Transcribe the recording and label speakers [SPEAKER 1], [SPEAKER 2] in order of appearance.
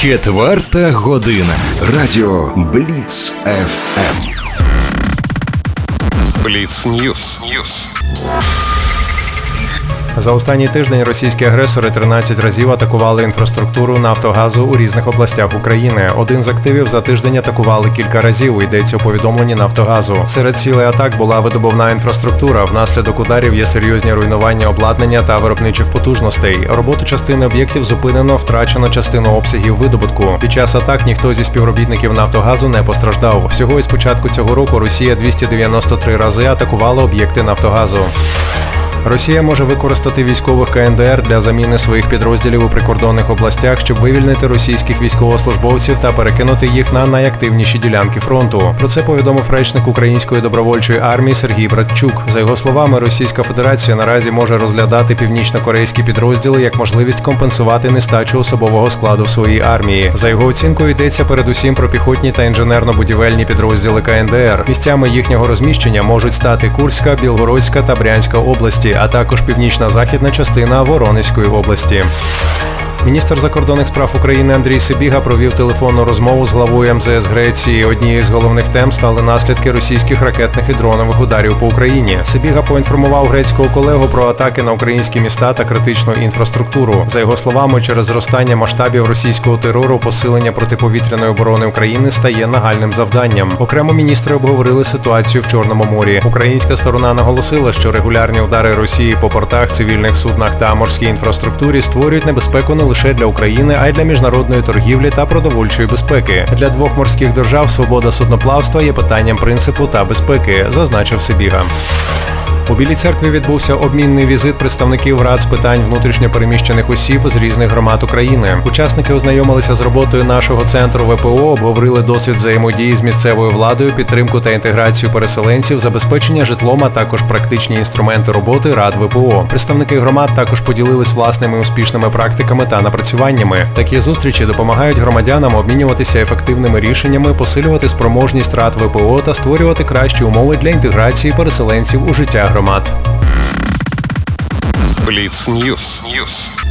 [SPEAKER 1] 4 година. Радіо Бліц ФМ.
[SPEAKER 2] Бліц Ньюс.
[SPEAKER 3] За останній тиждень російські агресори 13 разів атакували інфраструктуру Нафтогазу у різних областях України. Один з активів за тиждень атакували кілька разів, йдеться у повідомленні Нафтогазу. Серед цілей атак була видобувна інфраструктура. Внаслідок ударів є серйозні руйнування обладнання та виробничих потужностей. Роботу частини об'єктів зупинено, втрачено частину обсягів видобутку. Під час атак ніхто зі співробітників Нафтогазу не постраждав. Всього із початку цього року Росія 293 рази атакувала об'єкти Нафтогазу. Росія може використати військових КНДР для заміни своїх підрозділів у прикордонних областях, щоб вивільнити російських військовослужбовців та перекинути їх на найактивніші ділянки фронту. Про це повідомив речник Української добровольчої армії Сергій Братчук. За його словами, Російська Федерація наразі може розглядати північно-корейські підрозділи як можливість компенсувати нестачу особового складу в своїй армії. За його оцінкою йдеться передусім про піхотні та інженерно-будівельні підрозділи КНДР. Місцями їхнього розміщення можуть стати Курська, Білгородська та Брянська області, а також північна-західна частина Воронезької області. Міністр закордонних справ України Андрій Сибіга провів телефонну розмову з главою МЗС Греції. Однією з головних тем стали наслідки російських ракетних і дронових ударів по Україні. Сибіга поінформував грецького колегу про атаки на українські міста та критичну інфраструктуру. За його словами, через зростання масштабів російського терору посилення протиповітряної оборони України стає нагальним завданням. Окремо міністри обговорили ситуацію в Чорному морі. Українська сторона наголосила, що регулярні удари Росії по портах, цивільних суднах та морській інфраструктурі створюють небезпеку не лише для України, а й для міжнародної торгівлі та продовольчої безпеки. Для двох морських держав свобода судноплавства є питанням принципу та безпеки, зазначив Сибіга. У Білій Церкві відбувся обмінний візит представників рад з питань внутрішньопереміщених осіб з різних громад України. Учасники ознайомилися з роботою нашого центру ВПО, обговорили досвід взаємодії з місцевою владою, підтримку та інтеграцію переселенців, забезпечення житлом, а також практичні інструменти роботи рад ВПО. Представники громад також поділились власними успішними практиками та напрацюваннями. Такі зустрічі допомагають громадянам обмінюватися ефективними рішеннями, посилювати спроможність рад ВПО та створювати кращі умови для інтеграції переселенців у життя громад.
[SPEAKER 2] Бліц Ньюс.